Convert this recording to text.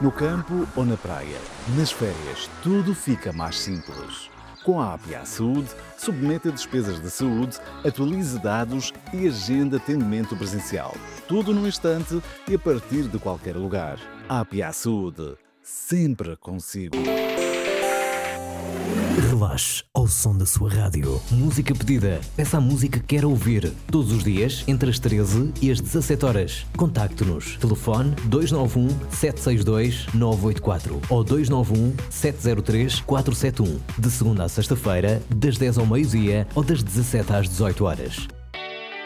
No campo ou na praia, nas férias, tudo fica mais simples. Com a APA Saúde, submeta despesas de saúde, atualize dados e agenda atendimento presencial. Tudo num instante e a partir de qualquer lugar. APA Saúde, sempre consigo. Relaxe ao som da sua rádio. Música pedida. Peça a música que quer ouvir. Todos os dias, entre as 13 e as 17 horas. Contacte-nos. Telefone 291 762 984 ou 291 703 471. De segunda a sexta-feira, das 10 ao meio-dia ou das 17 às 18 horas.